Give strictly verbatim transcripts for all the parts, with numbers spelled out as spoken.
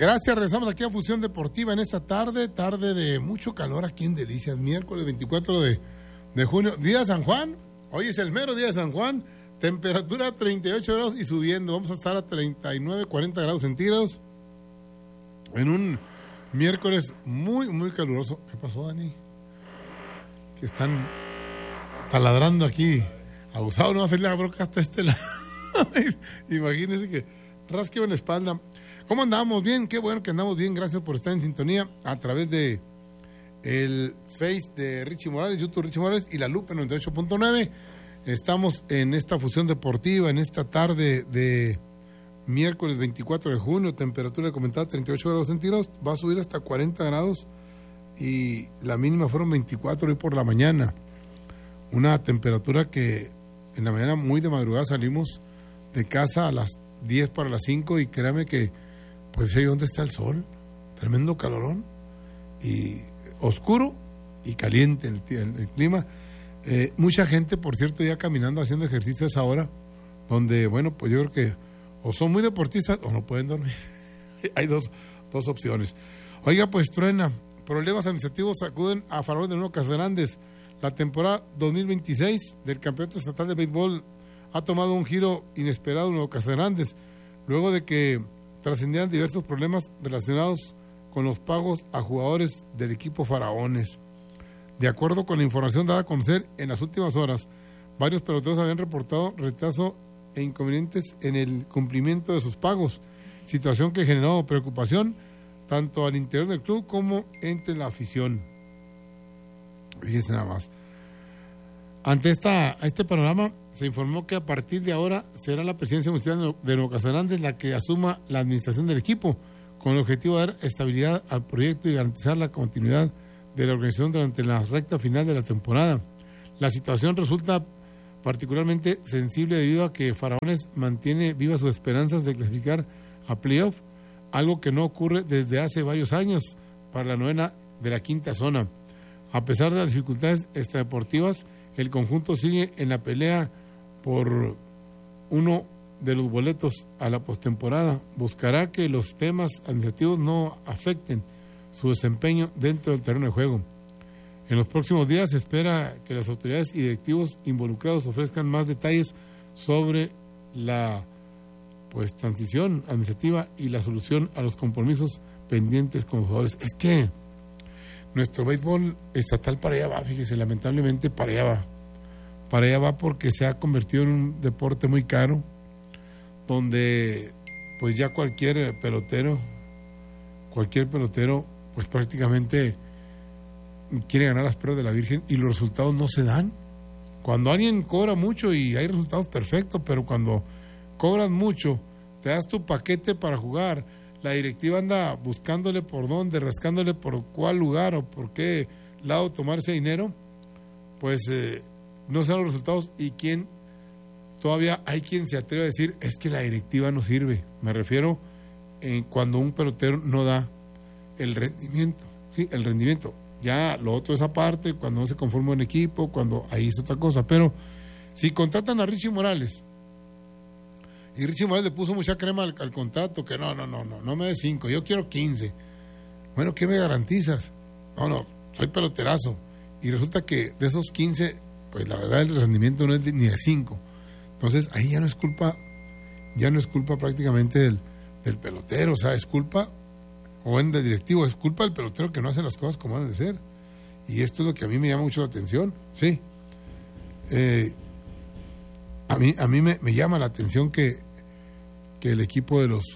Gracias, regresamos aquí a Fusión Deportiva en esta tarde, tarde de mucho calor aquí en Delicias, miércoles veinticuatro de, de junio, día de San Juan. Hoy es el mero día de San Juan, temperatura treinta y ocho grados y subiendo, vamos a estar a treinta y nueve, cuarenta grados centígrados en un miércoles muy, muy caluroso. ¿Qué pasó, Dani? Que están taladrando aquí. Abusado, no va a hacerle la broca hasta este lado. Imagínense que rasqueo en la espalda. ¿Cómo andamos? Bien, qué bueno que andamos bien. Gracias por estar en sintonía a través de el Face de Richie Morales, YouTube Richie Morales y la Lupe noventa y ocho punto nueve. Estamos en esta fusión deportiva, en esta tarde de miércoles veinticuatro de junio, temperatura de comentada treinta y ocho grados centígrados, va a subir hasta cuarenta grados y la mínima fueron veinticuatro hoy por la mañana. Una temperatura que en la mañana muy de madrugada salimos de casa a las diez para las cinco y créame que pues ahí donde está el sol, tremendo calorón y oscuro y caliente el, el, el clima. Eh, mucha gente, por cierto, ya caminando, haciendo ejercicio a esa hora, donde, bueno, pues yo creo que o son muy deportistas o no pueden dormir. Hay dos, dos opciones. Oiga, pues truena, problemas administrativos sacuden a Faraones de Nuevo Casagrande. La temporada dos mil veintiséis del Campeonato Estatal de Béisbol ha tomado un giro inesperado en Nuevo Casagrande, luego de que trascendían diversos problemas relacionados con los pagos a jugadores del equipo Faraones. De acuerdo con la información dada a conocer en las últimas horas, varios peloteros habían reportado retraso e inconvenientes en el cumplimiento de sus pagos, situación que generó preocupación tanto al interior del club como entre la afición. Fíjense nada más. Ante esta, este panorama, se informó que a partir de ahora será la presidencia municipal de Nuevo Casagrande la que asuma la administración del equipo, con el objetivo de dar estabilidad al proyecto y garantizar la continuidad de la organización durante la recta final de la temporada. La situación resulta particularmente sensible debido a que Faraones mantiene vivas sus esperanzas de clasificar a playoff, algo que no ocurre desde hace varios años para la novena de la quinta zona. A pesar de las dificultades extradeportivas, el conjunto sigue en la pelea por uno de los boletos a la postemporada. Buscará que los temas administrativos no afecten su desempeño dentro del terreno de juego. En los próximos días se espera que las autoridades y directivos involucrados ofrezcan más detalles sobre la pues transición administrativa y la solución a los compromisos pendientes con los jugadores. Es que nuestro béisbol estatal para allá va, fíjese, lamentablemente para allá va. Para allá va porque se ha convertido en un deporte muy caro, donde pues ya cualquier pelotero, cualquier pelotero, pues prácticamente quiere ganar las pruebas de la Virgen y los resultados no se dan. Cuando alguien cobra mucho y hay resultados perfectos, pero cuando cobras mucho, te das tu paquete para jugar, la directiva anda buscándole por dónde, rascándole por cuál lugar o por qué lado tomar ese dinero, pues eh, no se dan los resultados y quién, todavía hay quien se atreve a decir, es que la directiva no sirve. Me refiero en cuando un pelotero no da el rendimiento, ¿sí? El rendimiento. Ya lo otro es aparte, cuando no se conforma un equipo, cuando ahí es otra cosa. Pero si contratan a Richie Morales, y Richie Morales le puso mucha crema al, al contrato, que no, no, no, no, no me des cinco, yo quiero quince. Bueno, ¿qué me garantizas? No, no, soy peloterazo. Y resulta que de esos quince, pues la verdad el rendimiento no es de, ni de cinco. Entonces ahí ya no es culpa, ya no es culpa prácticamente del, del pelotero, o sea, es culpa, o en del directivo, es culpa del pelotero que no hace las cosas como deben de ser. Y esto es lo que a mí me llama mucho la atención, sí. Eh, a mí, a mí me, me llama la atención que, que el equipo de los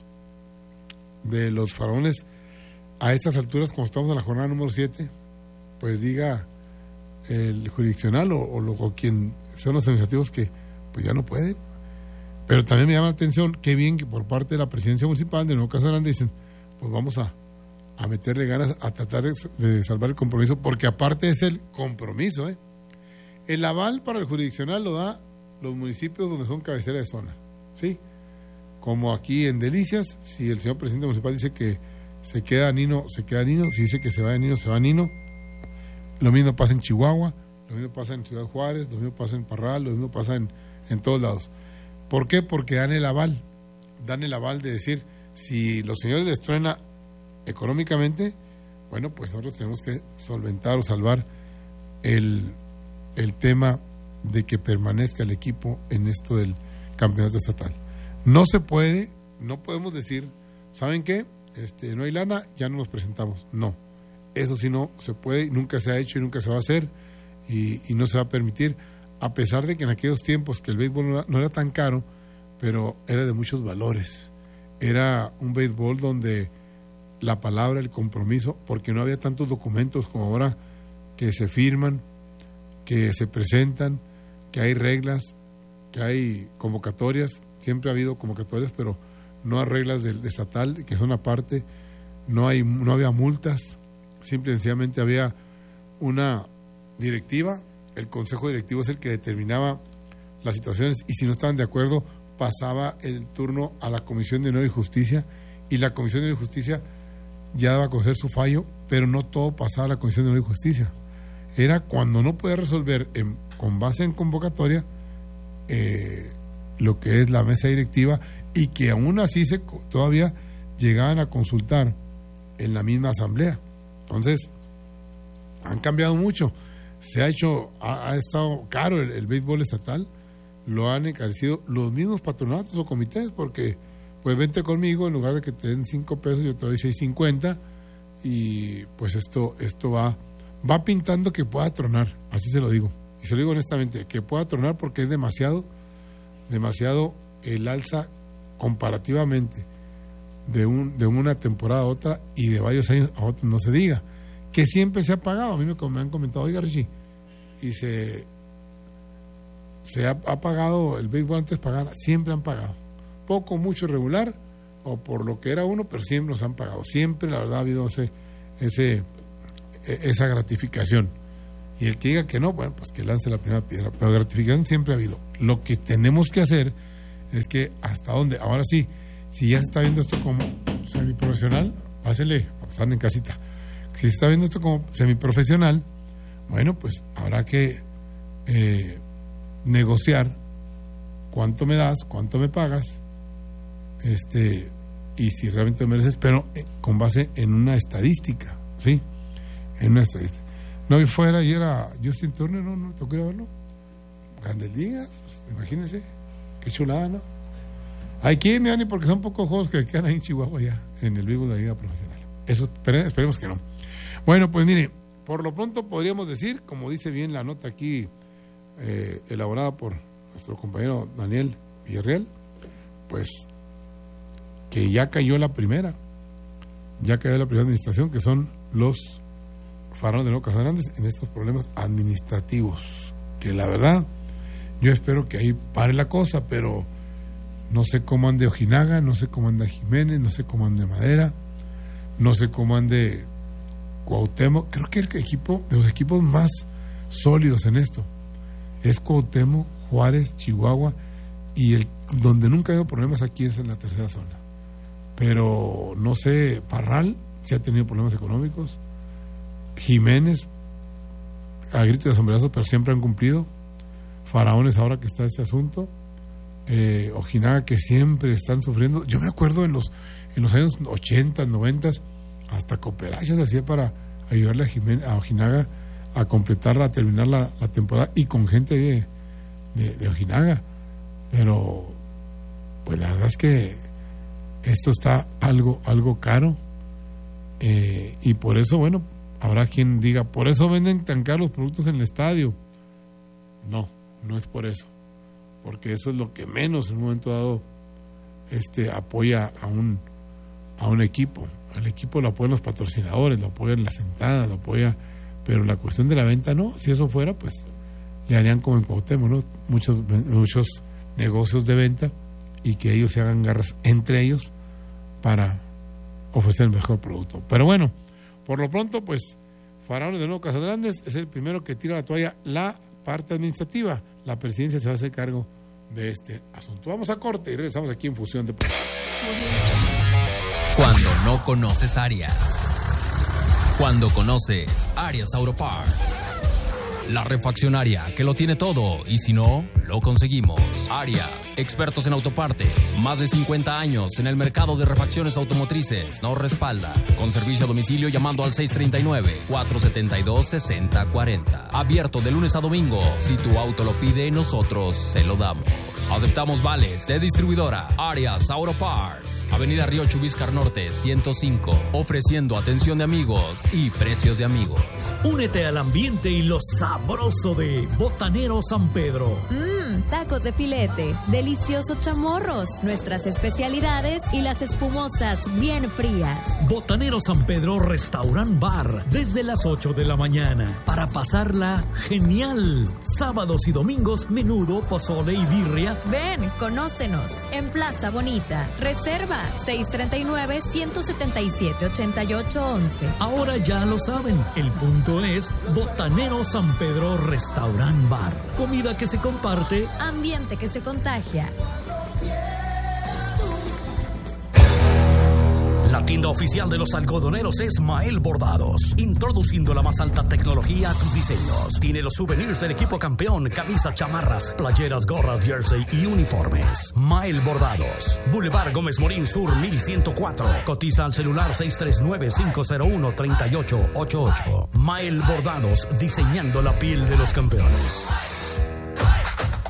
de los Faraones a estas alturas, como estamos en la jornada número siete, pues diga el jurisdiccional o, o, lo, o quien son los administrativos que pues ya no pueden. Pero también me llama la atención qué bien que por parte de la presidencia municipal de Nuevo Casagrande dicen, pues vamos a, a meterle ganas a tratar de, de salvar el compromiso, porque aparte es el compromiso, ¿eh? El aval para el jurisdiccional lo da los municipios donde son cabecera de zona, ¿sí? Como aquí en Delicias, si el señor presidente municipal dice que se queda Nino, se queda Nino, si dice que se va de Nino, se va Nino. Lo mismo pasa en Chihuahua, lo mismo pasa en Ciudad Juárez, lo mismo pasa en Parral, lo mismo pasa en, en todos lados. ¿Por qué? Porque dan el aval, dan el aval de decir, si los señores de Estruena económicamente, bueno, pues nosotros tenemos que solventar o salvar el, el tema de que permanezca el equipo en esto del campeonato estatal. No se puede, no podemos decir, ¿saben qué? Este, no hay lana, ya no nos presentamos. No, eso sí no se puede, nunca se ha hecho y nunca se va a hacer y, y no se va a permitir, a pesar de que en aquellos tiempos que el béisbol no era, no era tan caro, pero era de muchos valores. Era un béisbol donde la palabra, el compromiso, porque no había tantos documentos como ahora que se firman, que se presentan, que hay reglas, que hay convocatorias. Siempre ha habido convocatorias, pero no hay reglas del estatal, que son aparte. No hay, no había multas, simple y sencillamente había una directiva. El consejo directivo es el que determinaba las situaciones y si no estaban de acuerdo pasaba el turno a la Comisión de Honor y Justicia y la Comisión de Honor y Justicia ya daba a conocer su fallo, pero no todo pasaba a la Comisión de Honor y Justicia. Era cuando no podía resolver en, con base en convocatoria eh, lo que es la mesa directiva y que aún así se todavía llegaban a consultar en la misma asamblea. Entonces, han cambiado mucho. Se ha hecho, ha, ha estado caro el, el béisbol estatal, lo han encarecido los mismos patronatos o comités, porque pues vente conmigo, en lugar de que te den cinco pesos, yo te doy seis cincuenta, y pues esto, esto va, va pintando que pueda tronar, así se lo digo, y se lo digo honestamente, que pueda tronar porque es demasiado, demasiado el alza comparativamente de un, de una temporada a otra y de varios años a otros, no se diga. Que siempre se ha pagado, a mí me, me han comentado, oiga Richie, y se, se ha, ha pagado, el béisbol antes pagaba, siempre han pagado, poco, mucho, regular, o por lo que era uno, pero siempre nos han pagado, siempre la verdad ha habido ese, ese, esa gratificación, y el que diga que no, bueno, pues que lance la primera piedra, pero gratificación siempre ha habido. Lo que tenemos que hacer es que hasta dónde, ahora sí, si ya se está viendo esto como semiprofesional, pásele, están en casita. Si se está viendo esto como semiprofesional, bueno, pues habrá que eh, negociar cuánto me das, cuánto me pagas, este, y si realmente me mereces, pero eh, con base en una estadística, ¿sí? En una estadística. No, y fuera, y era Justin Turner, ¿no? ¿No tocó ir a verlo? Grandes ligas, pues, imagínense, qué chulada, ¿no? Hay que ir, mi Ani, porque son pocos juegos que quedan ahí en Chihuahua ya, en el béisbol de la liga profesional. Eso, esperemos que no. Bueno, pues mire, por lo pronto podríamos decir, como dice bien la nota aquí, eh, elaborada por nuestro compañero Daniel Villarreal, pues que ya cayó la primera, ya cayó la primera administración, que son los Faraones de Nuevo Casagrande en estos problemas administrativos, que la verdad, yo espero que ahí pare la cosa, pero no sé cómo ande Ojinaga, no sé cómo anda Jiménez, no sé cómo ande Madera, no sé cómo ande Cuauhtémoc. Creo que el equipo, de los equipos más sólidos en esto, es Cuauhtémoc, Juárez, Chihuahua, y el donde nunca ha habido problemas aquí es en la tercera zona. Pero no sé, Parral si ha tenido problemas económicos, Jiménez a grito de sombrerazos, pero siempre han cumplido, Faraones ahora que está este asunto, eh, Ojinaga que siempre están sufriendo. Yo me acuerdo en los en los años ochenta, noventa, hasta cooperacha se hacía para ayudarle a, Jiménez, a Ojinaga a completar, a terminar la, la temporada, y con gente de, de, de Ojinaga. Pero pues la verdad es que esto está algo, algo caro, eh, y por eso, bueno, habrá quien diga, por eso venden tan caros los productos en el estadio. No, no es por eso, porque eso es lo que menos en un momento dado este, apoya a un a un equipo. Al equipo lo apoyan los patrocinadores, lo apoyan la sentada, lo apoya, pero la cuestión de la venta no. Si eso fuera, pues le harían como en Cuauhtémoc, ¿no? Muchos, muchos negocios de venta, y que ellos se hagan garras entre ellos para ofrecer el mejor producto. Pero bueno, por lo pronto, pues Faraones de Nuevo Casagrande es el primero que tira la toalla, la parte administrativa. La presidencia se va a hacer cargo de este asunto. Vamos a corte y regresamos aquí en Fusión Deportiva. Cuando no conoces Arias. Cuando conoces Arias Auto Parts. La refaccionaria que lo tiene todo, y si no, lo conseguimos. Arias expertos en autopartes, más de cincuenta años en el mercado de refacciones automotrices. Nos respalda con servicio a domicilio llamando al seis tres nueve, cuatro siete dos, seis cero cuatro cero. Abierto de lunes a domingo. Si tu auto lo pide, nosotros se lo damos. Aceptamos vales de distribuidora Arias Auto Parts, Avenida Río Chubíscar Norte ciento cinco, ofreciendo atención de amigos y precios de amigos. Únete al ambiente y lo sabroso de Botanero San Pedro. Mmm, tacos de filete, deliciosos chamorros, nuestras especialidades y las espumosas bien frías. Botanero San Pedro Restaurant Bar, desde las ocho de la mañana, para pasarla genial. Sábados y domingos, menudo, pozole y birria. Ven, conócenos en Plaza Bonita. Reserva seis tres nueve, uno siete siete, ocho ocho uno uno. Ahora ya lo saben, el punto es Botanero San Pedro Restaurant Bar. Comida que se comparte, ambiente que se contagia. La tienda oficial de los algodoneros es Mael Bordados, introduciendo la más alta tecnología a tus diseños. Tiene los souvenirs del equipo campeón, camisas, chamarras, playeras, gorras, jersey y uniformes. Mael Bordados, Boulevard Gómez Morín Sur mil ciento cuatro. Cotiza al celular seis tres nueve, cinco cero uno, tres ocho ocho ocho. Mael Bordados, diseñando la piel de los campeones.